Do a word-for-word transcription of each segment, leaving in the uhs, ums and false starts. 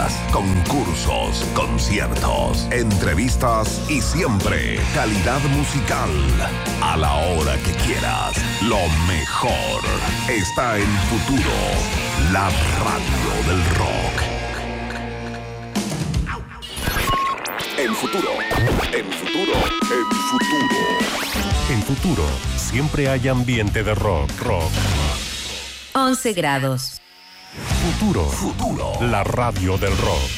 noticias, concursos, conciertos, entrevistas y siempre calidad musical. A la hora que quieras, lo mejor está en Futuro, la radio del rock. En Futuro, en Futuro, en Futuro. En Futuro, siempre hay ambiente de rock, rock. once grados. Futuro, Futuro, la radio del rock.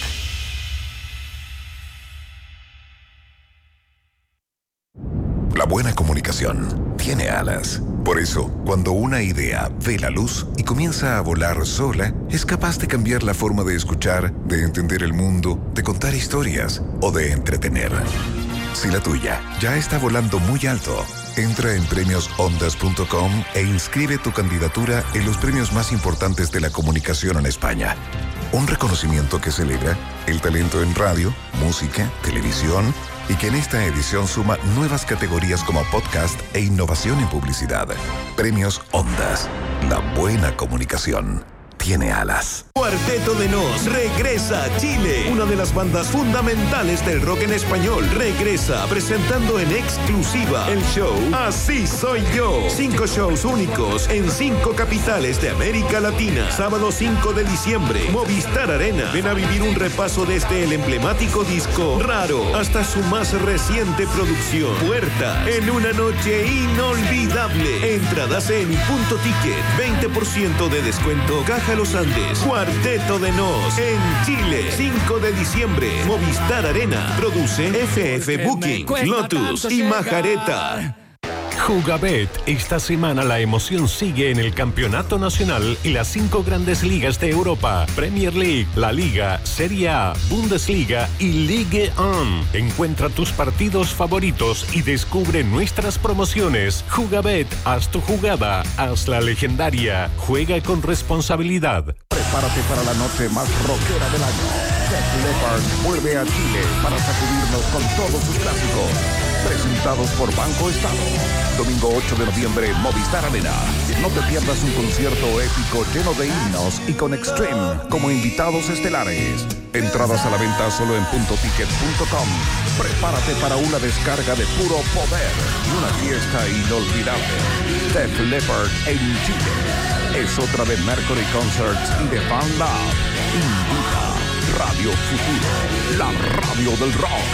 La buena comunicación tiene alas. Por eso, cuando una idea ve la luz y comienza a volar sola, es capaz de cambiar la forma de escuchar, de entender el mundo, de contar historias o de entretener. Si la tuya ya está volando muy alto, entra en premios ondas punto com e inscribe tu candidatura en los premios más importantes de la comunicación en España. Un reconocimiento que celebra el talento en radio, música, televisión y que en esta edición suma nuevas categorías como podcast e innovación en publicidad. Premios Ondas. La buena comunicación tiene alas. Cuarteto de Nos regresa a Chile. Una de las bandas fundamentales del rock en español regresa presentando en exclusiva el show Así Soy Yo. Cinco shows únicos en cinco capitales de América Latina. Sábado cinco de diciembre, Movistar Arena. Ven a vivir un repaso desde el emblemático disco Raro hasta su más reciente producción Puertas, en una noche inolvidable. Entradas en Punto Ticket. veinte por ciento de descuento. Caja Los Andes. Cuarteto de Nos en Chile. cinco de diciembre. Movistar Arena. Produce F F Booking, Lotus y Majareta. Jugabet, esta semana la emoción sigue en el Campeonato Nacional y las cinco grandes ligas de Europa: Premier League, La Liga, Serie A, Bundesliga y Ligue uno. Encuentra tus partidos favoritos y descubre nuestras promociones. Jugabet, haz tu jugada, hazla legendaria. Juega con responsabilidad. Prepárate para la noche más rockera del año. Def Leppard vuelve a Chile para sacudirnos con todos sus clásicos. Presentados por Banco Estado. Domingo ocho de noviembre, Movistar Arena. No te pierdas un concierto épico lleno de himnos y con Extreme como invitados estelares. Entradas a la venta solo en punto ticket punto com. Prepárate para una descarga de puro poder y una fiesta inolvidable. Def Leppard en Chile. Es otra de Mercury Concerts y de Fan Lab. Invita Radio Futuro, la radio del rock.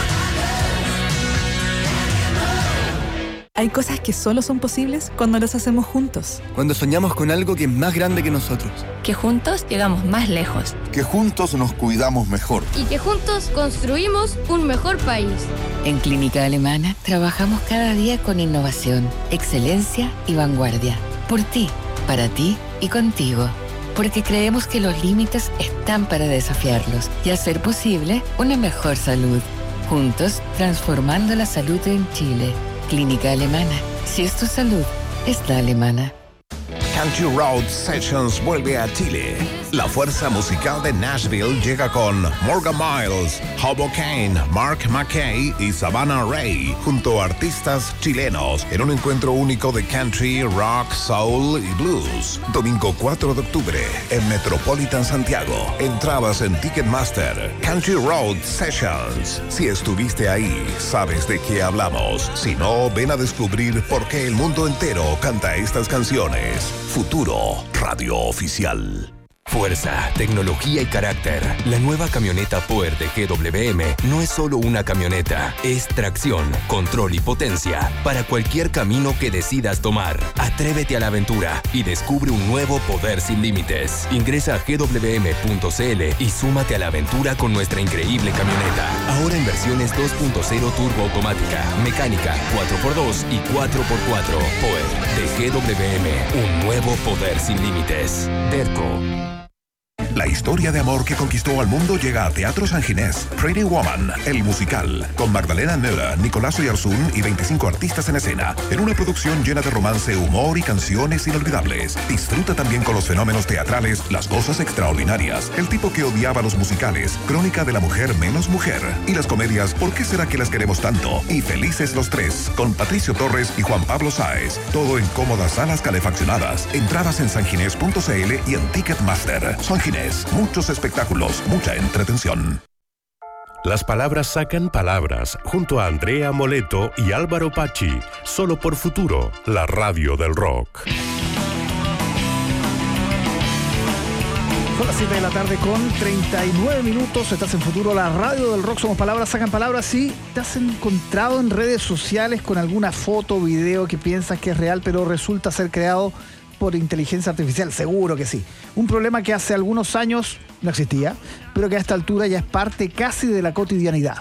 Hay cosas que solo son posibles cuando las hacemos juntos. Cuando soñamos con algo que es más grande que nosotros. Que juntos llegamos más lejos. Que juntos nos cuidamos mejor. Y que juntos construimos un mejor país. En Clínica Alemana trabajamos cada día con innovación, excelencia y vanguardia. Por ti, para ti y contigo. Porque creemos que los límites están para desafiarlos y hacer posible una mejor salud. Juntos, transformando la salud en Chile. Clínica Alemana. Si es tu salud, es la alemana. Country Road Sessions vuelve a Chile. La fuerza musical de Nashville llega con Morgan Miles, Hobo Kane, Mark McKay y Savannah Ray, junto a artistas chilenos, en un encuentro único de country, rock, soul y blues. Domingo cuatro de octubre, en Metropolitan Santiago. Entradas en Ticketmaster. Country Road Sessions. Si estuviste ahí, sabes de qué hablamos. Si no, ven a descubrir por qué el mundo entero canta estas canciones. Futuro, radio oficial. Fuerza, tecnología y carácter. La nueva camioneta Power de G W M no es solo una camioneta, es tracción, control y potencia para cualquier camino que decidas tomar. Atrévete a la aventura y descubre un nuevo poder sin límites. Ingresa a g w m punto c l y súmate a la aventura con nuestra increíble camioneta. Ahora en versiones dos punto cero turbo automática, mecánica, cuatro por dos y cuatro por cuatro. Power de G W M, un nuevo poder sin límites. Derco. La historia de amor que conquistó al mundo llega a Teatro San Ginés. Pretty Woman, el musical, con Magdalena Müller, Nicolás Oyarzún y veinticinco artistas en escena, en una producción llena de romance, humor y canciones inolvidables. Disfruta también con los fenómenos teatrales Las Cosas Extraordinarias, El tipo que odiaba los musicales, Crónica de la mujer menos mujer, y las comedias ¿Por qué será que las queremos tanto? Y Felices los tres, con Patricio Torres y Juan Pablo Sáez. Todo en cómodas salas calefaccionadas. Entradas en sanginés punto c l y en Ticketmaster. San Ginés, Cines, muchos espectáculos, mucha entretención. Las palabras sacan palabras, junto a Andrea Moleto y Álvaro Pachi, solo por Futuro, la radio del rock. Son las siete de la tarde con treinta y nueve minutos. Estás en Futuro, la radio del rock. Somos palabras, sacan palabras. Sí, ¿te has encontrado en redes sociales con alguna foto o video que piensas que es real, pero resulta ser creado por inteligencia artificial? Seguro que sí. Un problema que hace algunos años no existía, pero que a esta altura ya es parte casi de la cotidianidad.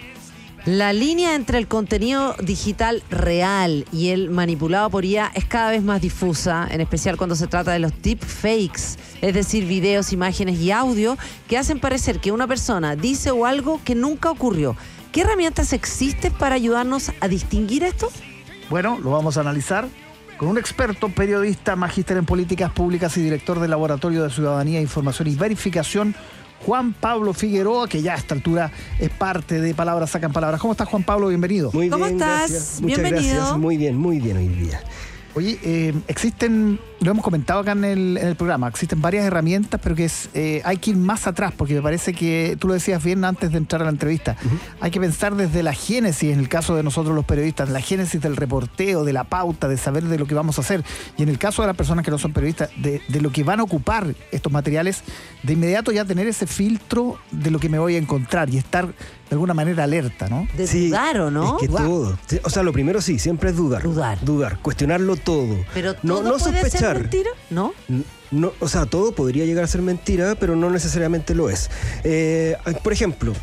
La línea entre el contenido digital real y el manipulado por I A es cada vez más difusa, en especial cuando se trata de los deepfakes, es decir, videos, imágenes y audio que hacen parecer que una persona dice o algo que nunca ocurrió. ¿Qué herramientas existen para ayudarnos a distinguir esto? Bueno, lo vamos a analizar con un experto, periodista, magíster en políticas públicas y director del Laboratorio de Ciudadanía, Información y Verificación, Juan Pablo Figueroa, que ya a esta altura es parte de Palabras Sacan Palabras. ¿Cómo estás, Juan Pablo? Bienvenido. Muy ¿Cómo bien, estás? Gracias. Muchas Bienvenido. gracias. Muy bien, muy bien hoy día. Oye, eh, existen, lo hemos comentado acá en el, en el programa, existen varias herramientas, pero que es, eh, hay que ir más atrás, porque me parece que, tú lo decías bien antes de entrar a la entrevista, uh-huh. hay que pensar desde la génesis, en el caso de nosotros los periodistas, la génesis del reporteo, de la pauta, de saber de lo que vamos a hacer, y en el caso de las personas que no son periodistas, de, de lo que van a ocupar estos materiales, de inmediato ya tener ese filtro de lo que me voy a encontrar y estar de alguna manera alerta, ¿no? De sí, dudar, ¿o no? Es que Wow. todo. O sea, lo primero sí, siempre es dudar. Dudar. Dudar, cuestionarlo todo. Pero no, todo no puede sospechar. ser mentira, ¿no? No, o sea, todo podría llegar a ser mentira, pero no necesariamente lo es. Eh, por ejemplo,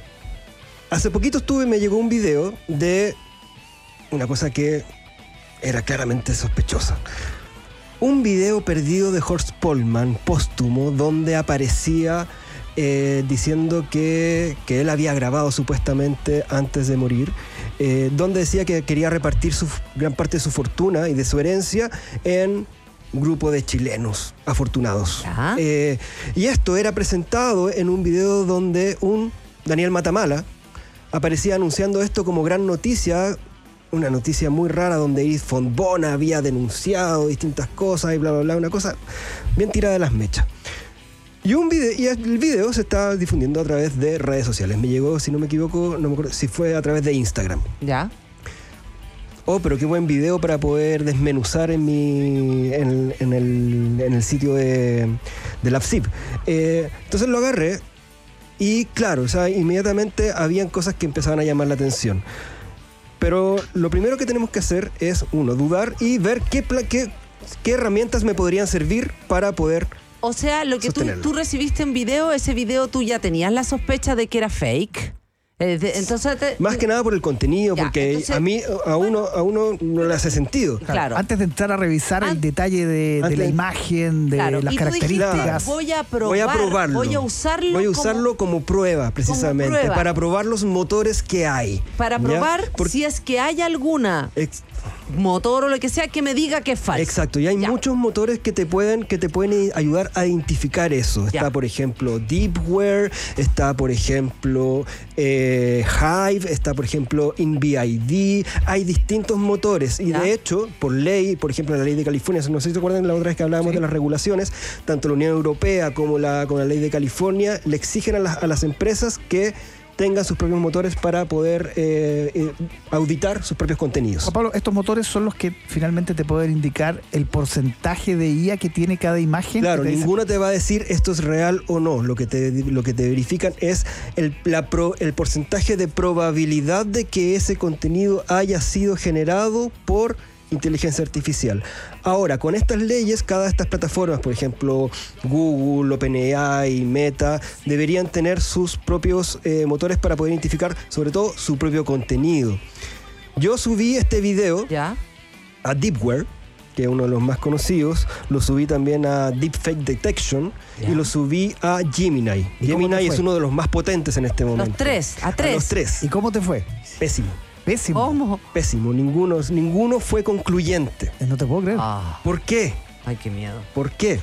hace poquito estuve, me llegó un video de una cosa que era claramente sospechosa. Un video perdido de Horst Pohlmann, póstumo, donde aparecía eh, diciendo que, que él había grabado supuestamente antes de morir, eh, donde decía que quería repartir su, gran parte de su fortuna y de su herencia en un grupo de chilenos afortunados. Eh, y esto era presentado en un video donde un Daniel Matamala aparecía anunciando esto como gran noticia, una noticia muy rara donde Iris Fontbona había denunciado distintas cosas y bla, bla, bla, una cosa bien tirada de las mechas. Y, un video, y el video se está difundiendo a través de redes sociales. Me llegó, si no me equivoco, no me acuerdo si fue a través de Instagram. Ya. Oh, pero qué buen video para poder desmenuzar en mi en, en, el, en el sitio de, de LabZip. Eh, entonces lo agarré y claro, o sea, inmediatamente habían cosas que empezaban a llamar la atención. Pero lo primero que tenemos que hacer es, uno, dudar y ver qué, qué, qué herramientas me podrían servir para poder O sea, lo que tú, tú recibiste en video, ese video tú ya tenías la sospecha de que era fake. Eh, de, entonces te, Más que nada por el contenido, ya, porque entonces, a mí, a uno, bueno, a uno no le hace sentido. Claro. Antes de entrar a revisar An- el detalle de, de la imagen, de claro. las y características. Dijiste, voy a probar, voy a probarlo. Voy a usarlo, voy a usarlo como, como prueba, precisamente, como prueba. Para probar los motores que hay. Para probar Por, si es que hay alguna ex, motor o lo que sea que me diga que es falso. Exacto, y hay ya. muchos motores que te pueden que te pueden ayudar a identificar eso. Está, ya. por ejemplo, Deepware, está, por ejemplo, eh, Hive, está, por ejemplo, InVid. Hay distintos motores y, ya. de hecho, por ley, por ejemplo, la ley de California, no sé si se acuerdan la otra vez que hablábamos sí. de las regulaciones, tanto la Unión Europea como la, como la ley de California le exigen a las, a las empresas que tengan sus propios motores para poder eh, eh, auditar sus propios contenidos. Juan Pablo, estos motores son los que finalmente te pueden indicar el porcentaje de I A que tiene cada imagen. Claro, ninguna te va a decir esto es real o no. Lo que te, lo que te verifican es el, la pro, el porcentaje de probabilidad de que ese contenido haya sido generado por inteligencia artificial. Ahora, con estas leyes, cada de estas plataformas, por ejemplo, Google, OpenAI, Meta, deberían tener sus propios eh, motores para poder identificar, sobre todo, su propio contenido. Yo subí este video ¿Ya? a Deepware, que es uno de los más conocidos, lo subí también a Deepfake Detection ¿Ya? y lo subí a Gemini. Gemini es uno de los más potentes en este momento. Los tres, a tres. A los tres. ¿Y cómo te fue? Pésimo. Pésimo. ¿Cómo? Pésimo. Ninguno, ninguno fue concluyente. No te puedo creer. Ah. ¿Por qué? Ay, qué miedo. ¿Por qué?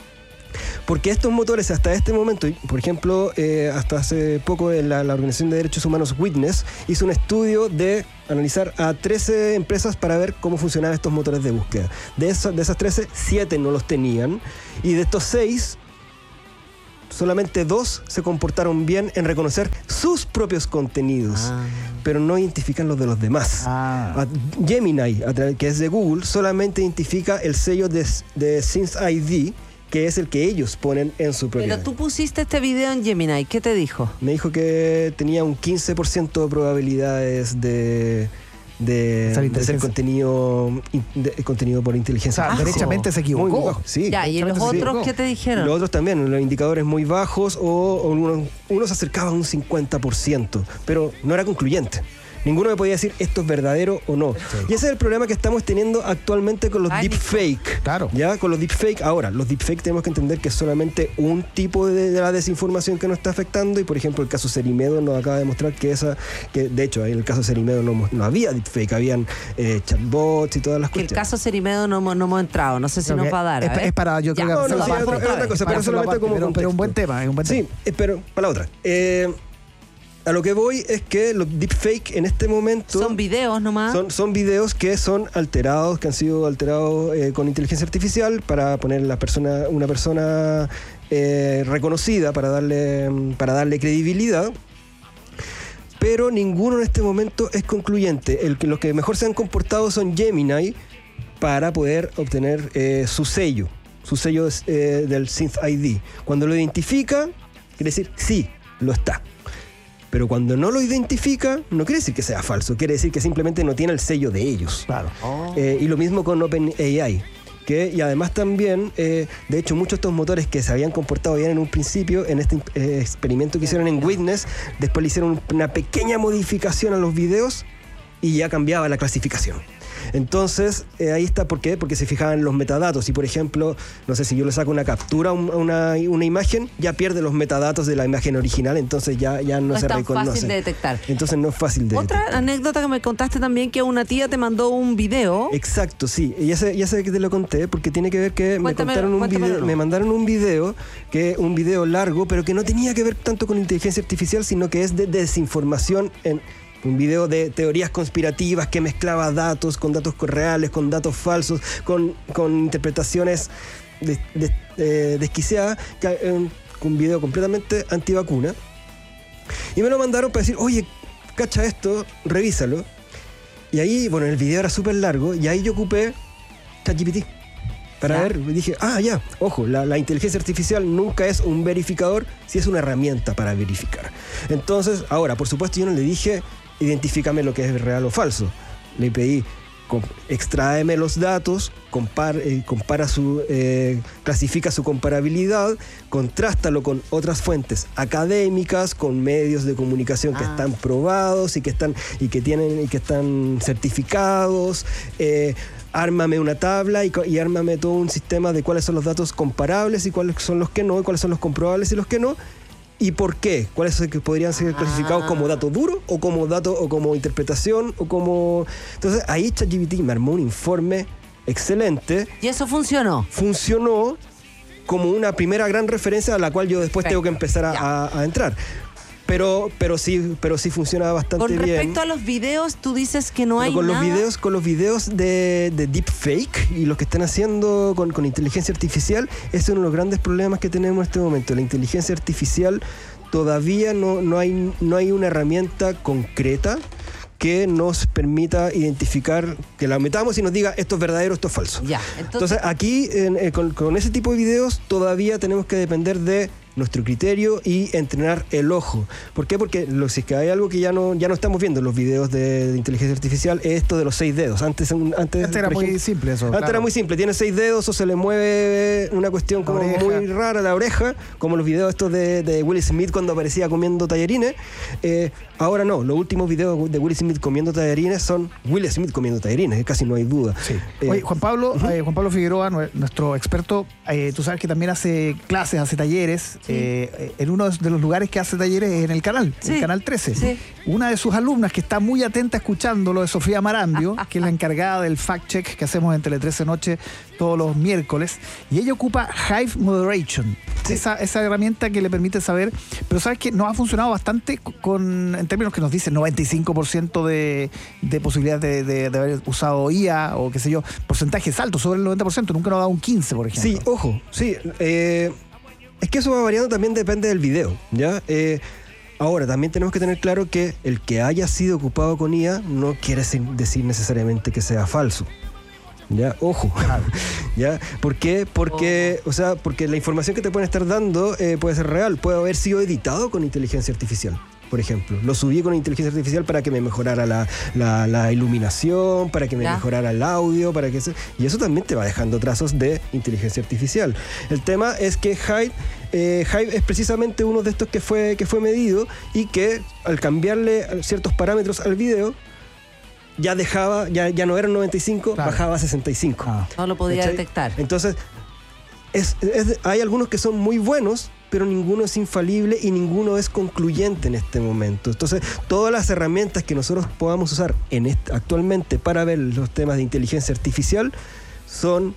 Porque estos motores hasta este momento, por ejemplo, eh, hasta hace poco la, la Organización de Derechos Humanos Witness hizo un estudio de analizar a trece empresas para ver cómo funcionaban estos motores de búsqueda. De, eso, de esas trece, siete no los tenían. Y de estos seis, solamente dos se comportaron bien en reconocer sus propios contenidos, ah. pero no identifican los de los demás. Ah. Gemini, que es de Google, solamente identifica el sello de, de SynthID, que es el que ellos ponen en su propiedad. Pero tú pusiste este video en Gemini, ¿qué te dijo? Me dijo que tenía un quince por ciento de probabilidades de... De, de ser contenido de, contenido por inteligencia. O sea, ah, derechamente se equivocó. Sí. Ya, ¿y los otros qué te dijeron? Los otros también, los indicadores muy bajos o, o unos, unos se acercaban a un cincuenta por ciento, pero no era concluyente. Ninguno me podía decir esto es verdadero o no. Sí. Y ese es el problema que estamos teniendo actualmente con los deepfake. Claro. Ya, con los deepfake. Ahora, los deepfake tenemos que entender que es solamente un tipo de, de la desinformación que nos está afectando. Y por ejemplo, el caso Cerimedo nos acaba de demostrar que esa, que de hecho, en el caso Cerimedo no, no había deepfake, habían eh, chatbots y todas las que cuestiones. El caso Cerimedo no, no hemos entrado. No sé si okay. nos va a dar. Es, es para, yo ya, creo que no, no, sí, otra, otra cosa, pero solamente como pero, pero un buen tema, es un buen tema. Sí, pero para la otra. Eh, A lo que voy es que los deepfake en este momento... Son videos nomás. Son, son videos que son alterados, que han sido alterados eh, con inteligencia artificial para poner la persona, una persona eh, reconocida, para darle, para darle credibilidad. Pero ninguno en este momento es concluyente. El que, los que mejor se han comportado son Gemini para poder obtener eh, su sello, su sello eh, del SynthID. Cuando lo identifica, quiere decir sí, lo está. Pero cuando no lo identifica, no quiere decir que sea falso, quiere decir que simplemente no tiene el sello de ellos. Claro. Oh. Eh, y lo mismo con OpenAI. Que, y además también, eh, de hecho, muchos de estos motores que se habían comportado bien en un principio, en este eh, experimento que hicieron en Witness, después le hicieron una pequeña modificación a los videos y ya cambiaba la clasificación. Entonces, eh, ahí está, ¿por qué? Porque se fijaban en los metadatos. Y por ejemplo, no sé, si yo le saco una captura a una, una imagen, ya pierde los metadatos de la imagen original, entonces ya, ya no, no se reconoce. No es tan fácil de detectar. Entonces no es fácil de Otra detectar. anécdota que me contaste también, que una tía te mandó un video. Exacto, sí. Ya sé, ya sé que te lo conté, porque tiene que ver que me, contaron un video, me mandaron un video, que un video largo, pero que no tenía que ver tanto con inteligencia artificial, sino que es de desinformación en... Un video de teorías conspirativas que mezclaba datos con datos reales, con datos falsos, con, con interpretaciones de, de, de, desquiciadas, un video completamente antivacuna. Y me lo mandaron para decir, oye, cacha esto, revísalo. Y ahí, bueno, el video era súper largo, y ahí yo ocupé ChatGPT para ¿Ya? ver, dije, ah, ya, ojo, la, la inteligencia artificial nunca es un verificador, si es una herramienta para verificar. Entonces, ahora, por supuesto, yo no le dije, identifícame lo que es real o falso. Le pedí, extráeme los datos, compara, eh, compara su, eh, clasifica su comparabilidad, contrástalo con otras fuentes académicas, con medios de comunicación que ah. están probados y que están, y que tienen, y que están certificados. Eh, ármame una tabla y, y ármame todo un sistema de cuáles son los datos comparables y cuáles son los que no, y cuáles son los comprobables y los que no. ¿Y por qué? ¿Cuáles son que podrían ser clasificados ah. como dato duro o como dato o como interpretación o como... Entonces ahí ChatGPT me armó un informe excelente. ¿Y eso funcionó? Funcionó como una primera gran referencia a la cual yo después Perfecto. tengo que empezar a, a, a entrar. Pero, pero sí, pero sí funciona bastante bien. Con respecto bien. a los videos, tú dices que no pero hay con nada. Los videos, con los videos de, de deepfake y los que están haciendo con, con inteligencia artificial, ese es uno de los grandes problemas que tenemos en este momento. La inteligencia artificial todavía no, no, hay, no hay una herramienta concreta que nos permita identificar, que la metamos y nos diga esto es verdadero, esto es falso. Ya, entonces, entonces aquí, en, eh, con, con ese tipo de videos, todavía tenemos que depender de nuestro criterio y entrenar el ojo. ¿Por qué? Porque lo, si es que hay algo que ya no, ya no estamos viendo en los videos de, de inteligencia artificial, es esto de los seis dedos. Antes, antes, antes era ejemplo, muy simple eso. Antes claro. era muy simple, tiene seis dedos o se le mueve una cuestión como muy rara la oreja, como los videos estos de, de Will Smith cuando aparecía comiendo tallarines. Eh, ahora no, los últimos videos de Will Smith comiendo tallarines son Will Smith comiendo tallarines, casi no hay duda. Sí. Eh, Oye, Juan Pablo, uh-huh. eh, Juan Pablo Figueroa, nuestro experto, eh, tú sabes que también hace clases, hace talleres. Sí. Eh, en uno de los lugares que hace talleres es en el canal, sí. el canal trece. Sí. Una de sus alumnas que está muy atenta escuchando lo de Sofía Marambio, que es la encargada del fact-check que hacemos en Tele trece Noche todos los miércoles, y ella ocupa Hive Moderation, sí. esa, esa herramienta que le permite saber, pero sabes que nos ha funcionado bastante con, en términos que nos dicen noventa y cinco por ciento de, de posibilidades de, de, de haber usado I A o qué sé yo, porcentajes altos, sobre el noventa por ciento, nunca nos ha dado un quince por ciento, por ejemplo. Sí, ojo, sí, eh... Es que eso va variando, también depende del video, ¿ya? Eh, ahora, también tenemos que tener claro que el que haya sido ocupado con I A no quiere decir necesariamente que sea falso. Ya, ojo. ¿Ya? ¿Por qué? Porque, o sea, porque la información que te pueden estar dando eh, puede ser real, puede haber sido editado con inteligencia artificial. Por ejemplo, lo subí con inteligencia artificial para que me mejorara la, la, la iluminación, para que me ¿Ya? mejorara el audio, para que se, y eso también te va dejando trazos de inteligencia artificial. El tema es que Hive, eh, Hive es precisamente uno de estos que fue, que fue medido y que al cambiarle ciertos parámetros al video, ya dejaba, ya, ya no eran noventa y cinco, claro. bajaba a sesenta y cinco. Ah. No lo podía ¿Echai? detectar. Entonces, es, es, hay algunos que son muy buenos, pero ninguno es infalible y ninguno es concluyente en este momento. Entonces, todas las herramientas que nosotros podamos usar en este, actualmente para ver los temas de inteligencia artificial son,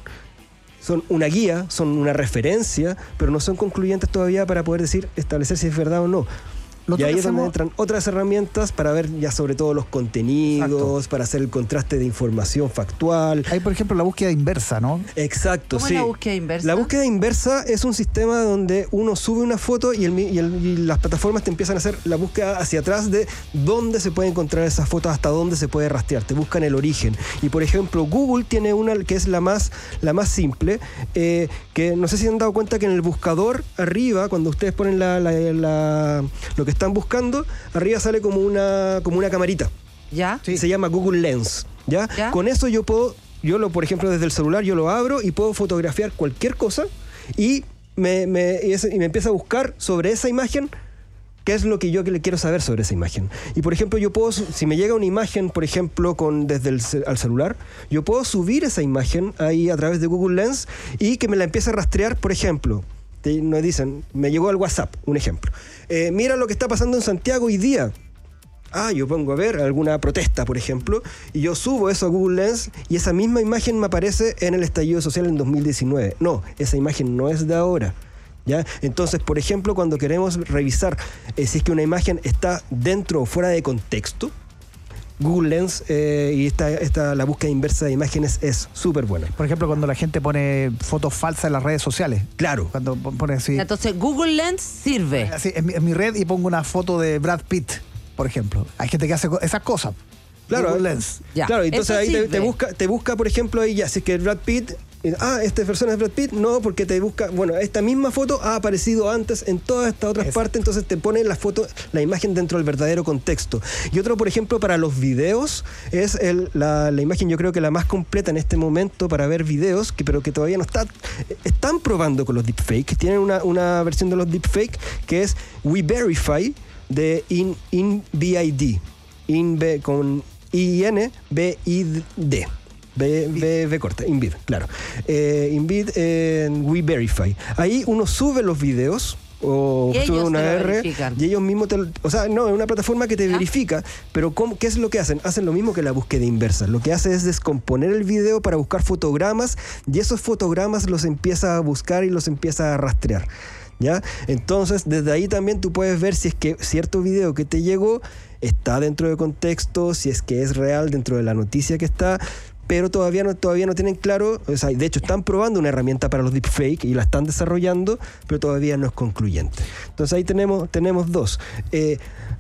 son una guía, son una referencia, pero no son concluyentes todavía para poder decir, establecer si es verdad o no. Lo y ahí es donde entran otras herramientas para ver ya sobre todo los contenidos, Exacto. para hacer el contraste de información factual. Hay, por ejemplo, la búsqueda inversa, ¿no? Exacto, ¿Cómo sí. es la búsqueda inversa? La búsqueda inversa es un sistema donde uno sube una foto y, el, y, el, y las plataformas te empiezan a hacer la búsqueda hacia atrás de dónde se puede encontrar esas fotos, hasta dónde se puede rastrear. Te buscan el origen. Y, por ejemplo, Google tiene una que es la más, la más simple, eh, que no sé si se han dado cuenta que en el buscador, arriba, cuando ustedes ponen la, la, la, lo que están buscando, arriba sale como una, como una camarita. ¿Ya? Sí. Se llama Google Lens. ¿Ya? ¿Ya? Con eso yo puedo, yo lo, por ejemplo, desde el celular yo lo abro y puedo fotografiar cualquier cosa y me, me, y, ese, y me empieza a buscar sobre esa imagen qué es lo que yo le quiero saber sobre esa imagen. Y, por ejemplo, yo puedo, si me llega una imagen, por ejemplo, con, desde el al celular, yo puedo subir esa imagen ahí a través de Google Lens y que me la empiece a rastrear, por ejemplo. Nos dicen, me llegó al WhatsApp, un ejemplo. Eh, mira lo que está pasando en Santiago hoy día. Ah, yo pongo a ver alguna protesta, por ejemplo, y yo subo eso a Google Lens y esa misma imagen me aparece en el estallido social en dos mil diecinueve. No, esa imagen no es de ahora. ¿Ya? Entonces, por ejemplo, cuando queremos revisar eh, si es que una imagen está dentro o fuera de contexto, Google Lens eh, y esta, esta, la búsqueda inversa de imágenes es súper buena. Por ejemplo, cuando la gente pone fotos falsas en las redes sociales. Claro. Cuando pone así. Entonces, Google Lens sirve. Así, en, mi, en mi red y pongo una foto de Brad Pitt, por ejemplo. Hay gente que hace esas cosas. Claro. Google Lens. Ya. Claro, entonces ahí te, te, busca, te busca, por ejemplo, ahí ya, si es que Brad Pitt. Ah, esta persona es Brad Pitt, no, porque te busca, bueno, esta misma foto ha aparecido antes en todas estas otras Eso. partes, entonces te pone la foto, la imagen dentro del verdadero contexto. Y otro, por ejemplo, para los videos, es el, la, la imagen yo creo que la más completa en este momento para ver videos, que, pero que todavía no está, están probando con los deepfakes, tienen una, una versión de los deepfakes que es WeVerify de In, InVid, In, con I N B I D. B, B, B corta, Invid, claro. Eh, Invid en WeVerify. Ahí uno sube los videos o y sube ellos una R verifican. Y ellos mismos te, o sea, no, es una plataforma que te ¿Ah? verifica, pero ¿cómo, ¿qué es lo que hacen? Hacen lo mismo que la búsqueda inversa. Lo que hace es descomponer el video para buscar fotogramas y esos fotogramas los empieza a buscar y los empieza a rastrear. ¿Ya? Entonces, desde ahí también tú puedes ver si es que cierto video que te llegó está dentro de contexto, si es que es real dentro de la noticia que está, pero todavía no, todavía no tienen claro, o sea, de hecho están probando una herramienta para los deepfake y la están desarrollando, pero todavía no es concluyente. Entonces ahí tenemos, tenemos dos. Eh,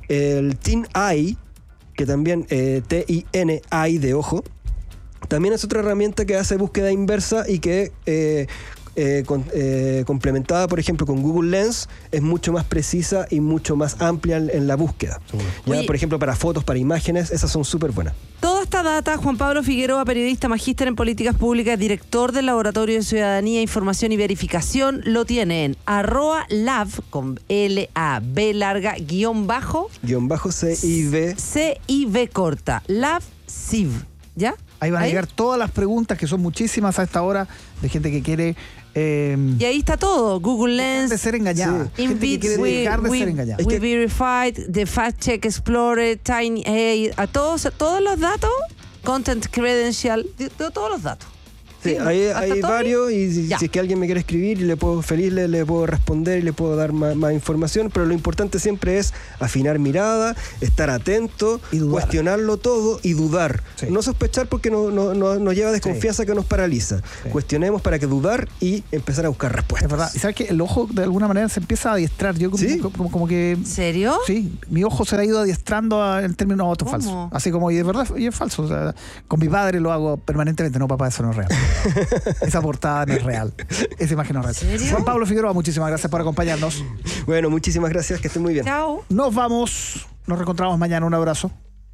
el TinEye, que también, eh, T I N I de ojo, también es otra herramienta que hace búsqueda inversa y que eh, Eh, con, eh, complementada, por ejemplo, con Google Lens, es mucho más precisa y mucho más amplia en, en la búsqueda. Ya, por ejemplo, para fotos, para imágenes, esas son súper buenas. Toda esta data, Juan Pablo Figueroa, periodista, magíster en políticas públicas, director del Laboratorio de Ciudadanía, Información y Verificación, lo tiene en arroba lab, con L A B larga, guión bajo. Guión bajo C I V. C I V corta. Lab Civ. ¿Ya? Ahí van ¿Ahí? a llegar todas las preguntas, que son muchísimas a esta hora, de gente que quiere... Eh, y ahí está todo, Google Lens, de ser engañada, sí. Gente que quiere we, dejar de we, ser engañada. We Verified, The Fact Check Explorer, TinyA, a todos, todos los datos, Content Credential, todos los datos. Sí, hay, hay varios y si, si es que alguien me quiere escribir y le puedo feliz le, le puedo responder y le puedo dar más, más información, pero lo importante siempre es afinar mirada, estar atento, cuestionarlo todo y dudar. Sí. No sospechar porque no, no, no, nos lleva a desconfianza sí. que nos paraliza. Sí. Cuestionemos para que dudar y empezar a buscar respuestas. Es verdad. Y sabes que el ojo de alguna manera se empieza a adiestrar. Yo como, ¿Sí? como, como, como que... ¿En serio? Sí, mi ojo se ha ido adiestrando a, en términos auto falsos. Así como, y de verdad, y es falso. O sea, con mi padre lo hago permanentemente. No, papá, eso no es real. Esa portada no es real. Esa imagen no es real. ¿Serio? Juan Pablo Figueroa, muchísimas gracias por acompañarnos. Bueno, muchísimas gracias, que estén muy bien. Chao. Nos vamos. Nos reencontramos mañana. Un abrazo.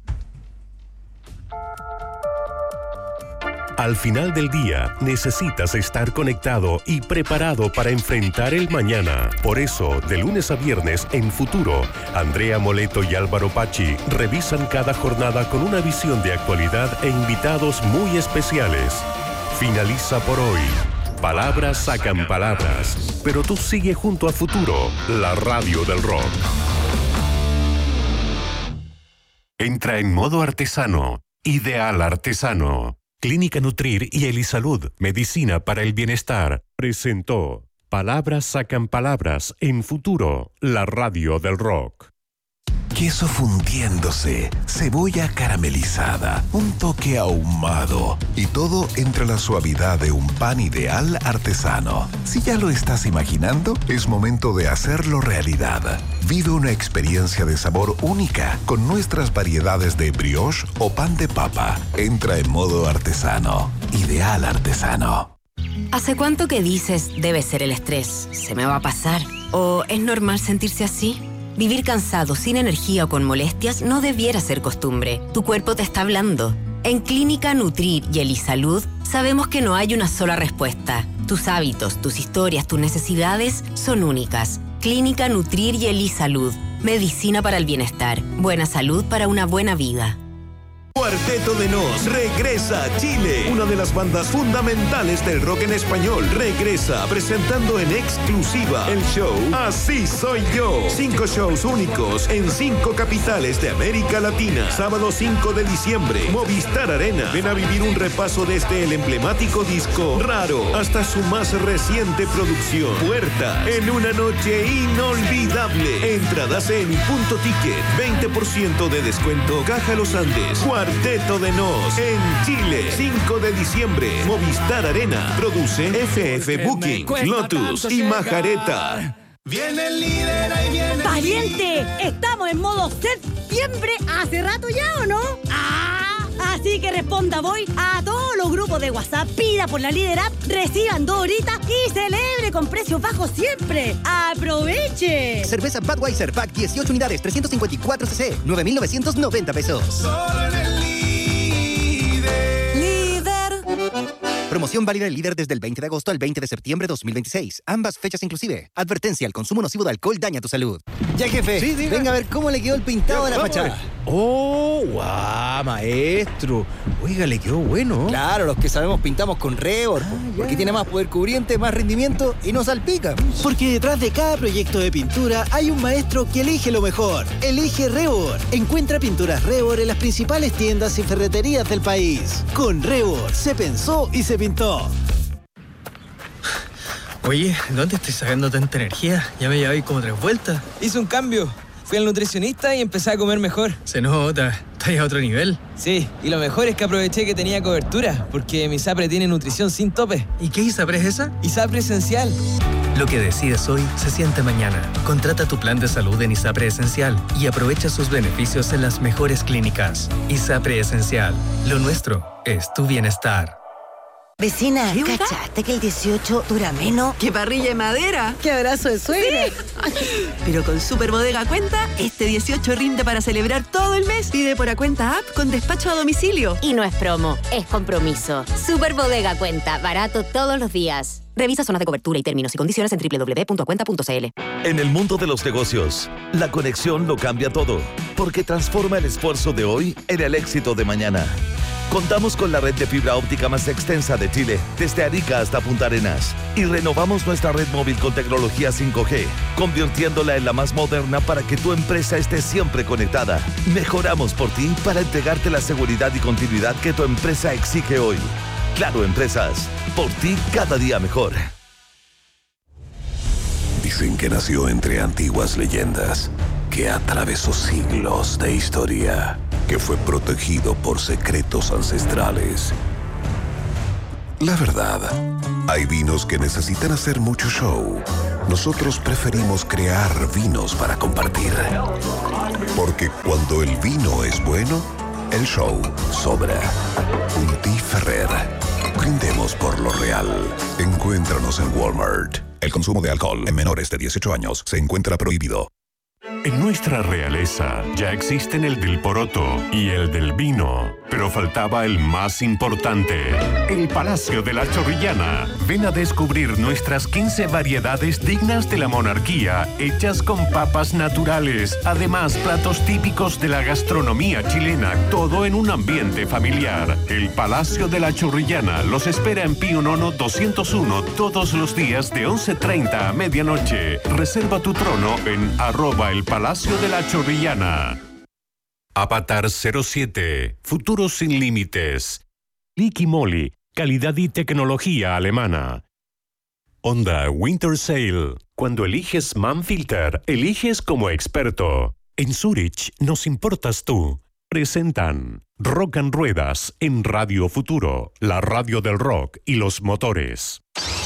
Al final del día, necesitas estar conectado y preparado para enfrentar el mañana. Por eso, de lunes a viernes en Futuro, Andrea Moleto y Álvaro Pachi revisan cada jornada con una visión de actualidad e invitados muy especiales. Finaliza por hoy. Palabras sacan palabras, pero tú sigue junto a Futuro, la radio del rock. Entra en modo artesano. Ideal Artesano. Clínica Nutrir y Elisalud, medicina para el bienestar, presentó Palabras sacan palabras en Futuro, la radio del rock. Queso fundiéndose, cebolla caramelizada, un toque ahumado y todo entre la suavidad de un pan ideal artesano. Si ya lo estás imaginando, es momento de hacerlo realidad. Vive una experiencia de sabor única con nuestras variedades de brioche o pan de papa. Entra en modo artesano. Ideal Artesano. ¿Hace cuánto que dices debe ser el estrés? ¿Se me va a pasar? ¿O es normal sentirse así? Vivir cansado, sin energía o con molestias no debiera ser costumbre. Tu cuerpo te está hablando. En Clínica Nutrir y Elisalud sabemos que no hay una sola respuesta. Tus hábitos, tus historias, tus necesidades son únicas. Clínica Nutrir y Elisalud. Medicina para el bienestar. Buena salud para una buena vida. Cuarteto de Nos regresa a Chile. Una de las bandas fundamentales del rock en español regresa presentando en exclusiva el show Así Soy Yo. Cinco shows únicos en cinco capitales de América Latina. Sábado cinco de diciembre, Movistar Arena. Ven a vivir un repaso desde el emblemático disco Raro hasta su más reciente producción Puertas, en una noche inolvidable. Entradas en Punto Ticket. veinte por ciento de descuento. Caja Los Andes. Cuarteto de Nos en Chile, cinco de diciembre, Movistar Arena. Produce F F Booking, Lotus y Majareta. Viene el líder, ahí viene. ¡Pariente! Estamos en modo septiembre hace rato ya, ¿o no? ¡Ah! Así que responda voy a todos los grupos de WhatsApp, pida por la Líder App, reciban dos horitas y celebre con precios bajos siempre. ¡Aproveche! Cerveza Budweiser Pack dieciocho unidades, trescientos cincuenta y cuatro cc, nueve mil novecientos noventa pesos. Solo en el Líder. Líder. Promoción válida del Líder desde el veinte de agosto al veinte de septiembre de dos mil veintiséis. Ambas fechas inclusive. Advertencia, el consumo nocivo de alcohol daña tu salud. Ya, jefe, sí, venga a ver cómo le quedó el pintado de la fachada. ¡Oh, guau, maestro! Oiga, le quedó bueno. Claro, los que sabemos pintamos con Rebor, ah, porque tiene más poder cubriente, más rendimiento y no salpica. Porque detrás de cada proyecto de pintura hay un maestro que elige lo mejor. Elige Rebor. Encuentra pinturas Rebor en las principales tiendas y ferreterías del país. Con Rebor se pensó y se pintó. Oye, ¿dónde estoy sacando tanta energía? Ya me llevé como tres vueltas. Hice un cambio. Fui al nutricionista y empecé a comer mejor. Se nota, estás a otro nivel. Sí, y lo mejor es que aproveché que tenía cobertura, porque mi ISAPRE tiene nutrición sin tope. ¿Y qué ISAPRE es esa? ISAPRE Esencial. Lo que decides hoy se siente mañana. Contrata tu plan de salud en ISAPRE Esencial y aprovecha sus beneficios en las mejores clínicas. ISAPRE Esencial. Lo nuestro es tu bienestar. Vecina, ¿cachaste que el dieciocho dura menos? ¡Qué parrilla de madera! ¡Qué abrazo de suegra! Sí. Pero con Super Bodega Cuenta, este dieciocho rinde para celebrar todo el mes. Pide por Acuenta App con despacho a domicilio. Y no es promo, es compromiso. Super Bodega Cuenta, barato todos los días. Revisa zonas de cobertura y términos y condiciones en doble u doble u doble u punto acuenta punto c l. En el mundo de los negocios, la conexión lo cambia todo, porque transforma el esfuerzo de hoy en el éxito de mañana. Contamos con la red de fibra óptica más extensa de Chile, desde Arica hasta Punta Arenas. Y renovamos nuestra red móvil con tecnología cinco G, convirtiéndola en la más moderna para que tu empresa esté siempre conectada. Mejoramos por ti para entregarte la seguridad y continuidad que tu empresa exige hoy. Claro Empresas, por ti cada día mejor. Dicen que nació entre antiguas leyendas, que atravesó siglos de historia, que fue protegido por secretos ancestrales. La verdad, hay vinos que necesitan hacer mucho show. Nosotros preferimos crear vinos para compartir. Porque cuando el vino es bueno, el show sobra. Unti Ferrer. Brindemos por lo real. Encuéntranos en Walmart. El consumo de alcohol en menores de dieciocho años se encuentra prohibido. En nuestra realeza ya existen el del poroto y el del vino, pero faltaba el más importante, el Palacio de la Chorrillana. Ven a descubrir nuestras quince variedades dignas de la monarquía, hechas con papas naturales. Además, platos típicos de la gastronomía chilena, todo en un ambiente familiar. El Palacio de la Chorrillana los espera en Pío Nono doscientos uno todos los días de once treinta a medianoche. Reserva tu trono en arroba el Palacio de la Chorrillana. Avatar cero siete, Futuros sin límites. Liqui Moly, calidad y tecnología alemana. Honda Winter Sale. Cuando eliges Manfilter, eliges como experto. En Zurich nos importas tú. Presentan Rock and Ruedas en Radio Futuro, la radio del rock y los motores.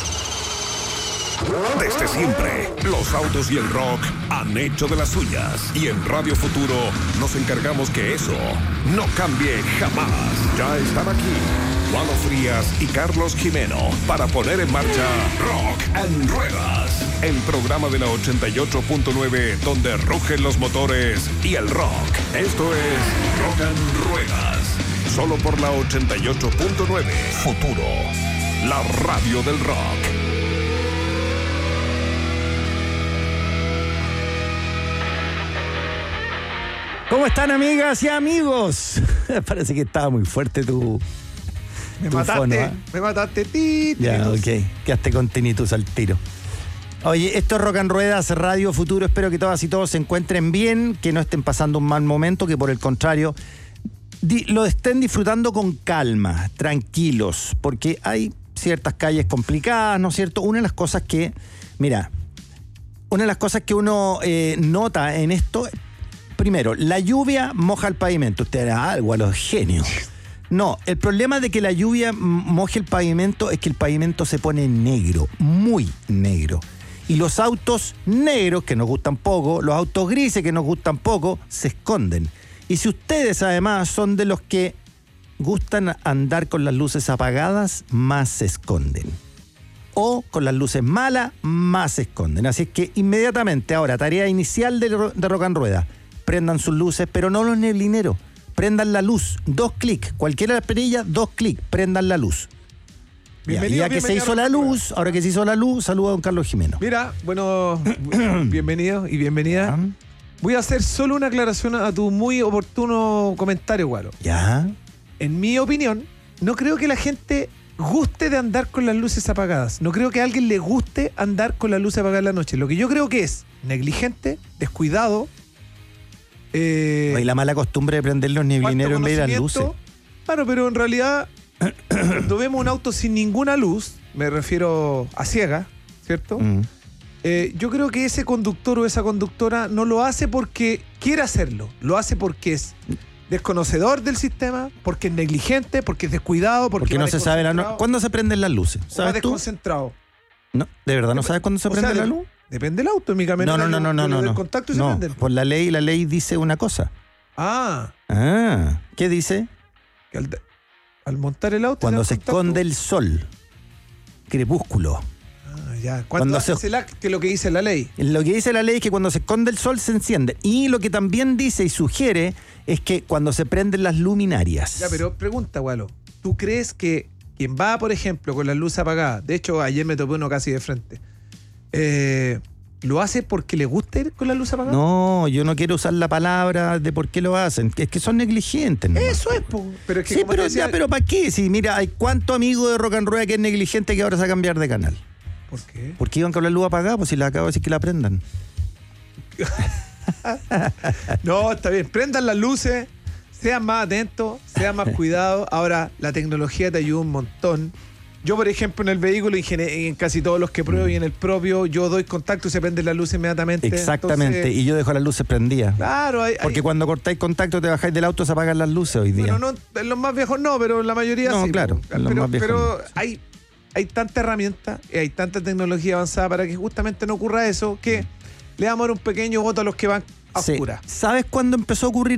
Desde siempre, los autos y el rock han hecho de las suyas. Y en Radio Futuro nos encargamos que eso no cambie jamás. Ya están aquí Juan Frías y Carlos Jimeno para poner en marcha Rock and Ruedas, el programa de la ochenta y ocho punto nueve donde rugen los motores y el rock. Esto es Rock and Ruedas, solo por la ochenta y ocho punto nueve. Futuro, la radio del rock. ¿Cómo están, amigas y amigos? Parece que estaba muy fuerte tu. Me tu mataste, fono, ¿eh? me mataste, ti, Ya, ok. Quedaste con tinnitus al tiro. Oye, esto es Rock and Ruedas, Radio Futuro. Espero que todas y todos se encuentren bien, que no estén pasando un mal momento, que por el contrario di- lo estén disfrutando con calma, tranquilos, porque hay ciertas calles complicadas, ¿no es cierto? Una de las cosas que, mira, una de las cosas que uno eh, nota en esto. Primero, la lluvia moja el pavimento. Usted era algo a los genios. No, el problema de que la lluvia moje el pavimento es que el pavimento se pone negro, muy negro. Y los autos negros, que nos gustan poco, los autos grises, que nos gustan poco, se esconden. Y si ustedes además son de los que gustan andar con las luces apagadas, más se esconden. O con las luces malas, más se esconden. Así es que inmediatamente, ahora, tarea inicial de, de Rock and Rueda. Prendan sus luces, pero no los neblineros. Prendan la luz. Dos clics. Cualquiera de las perillas, dos clics. Prendan la luz. Ya, ya que se hizo la luz, ahora que se hizo la luz, saluda a don Carlos Jimeno. Mira, bueno, bienvenido y bienvenida. Voy a hacer solo una aclaración a tu muy oportuno comentario, Guaro. Ya. En mi opinión, no creo que la gente guste de andar con las luces apagadas. No creo que a alguien le guste andar con las luces apagadas en la noche. Lo que yo creo que es negligente, descuidado. Eh, y la mala costumbre de prender los neblineros en vez de las luces. Claro, pero en realidad, cuando vemos un auto sin ninguna luz, me refiero a ciega, ¿cierto? Mm. Eh, yo creo que ese conductor o esa conductora no lo hace porque quiere hacerlo. Lo hace porque es desconocedor del sistema, porque es negligente, porque es descuidado, porque, porque no se sabe la no ¿Cuándo se prenden las luces? ¿Sabes tú? Desconcentrado. No, ¿de verdad no sabes cuándo se prende o sea, la luz? Depende del auto, en mi camioneta. No, no, no, no, no, no. El contacto y no, se prende. Por la ley, la ley dice una cosa. Ah. Ah. ¿Qué dice? Que al, al montar el auto. Cuando se esconde el sol. Crepúsculo. Ah, ya. Cuando hace se... la, que lo que dice la ley. Lo que dice la ley es que cuando se esconde el sol se enciende. Y lo que también dice y sugiere es que cuando se prenden las luminarias. Ya, pero pregunta, Gualo. ¿Tú crees que quien va, por ejemplo, con la luz apagada? De hecho, ayer me topé uno casi de frente. Eh, ¿Lo hace porque le gusta ir con la luz apagada? No, yo no quiero usar la palabra de por qué lo hacen. Es que son negligentes, ¿no? Eso es, po. Pero es que sí, como pero, decía... ya, pero ¿para qué? Si mira, hay cuánto amigo de Rock and Rueda que es negligente que ahora se va a cambiar de canal. ¿Por qué? Porque iban con la luz apagada, pues si les acabo de decir que la prendan. No, está bien. Prendan las luces, sean más atentos, sean más cuidados. Ahora, la tecnología te ayuda un montón. Yo, por ejemplo, en el vehículo, y en casi todos los que pruebo y en el propio, yo doy contacto y se prende la luz inmediatamente. Exactamente, Entonces, y yo dejo las luces prendidas. Claro, hay, Porque hay, cuando cortáis contacto, te bajáis del auto, se apagan las luces hoy día. Bueno, no, en los más viejos no, pero en la mayoría no, sí. claro, en los pero más viejos pero no. hay, hay tanta herramienta, y hay tanta tecnología avanzada para que justamente no ocurra eso, que le damos un pequeño voto a los que van a Sí. oscuras. ¿Sabes cuándo empezó a ocurrir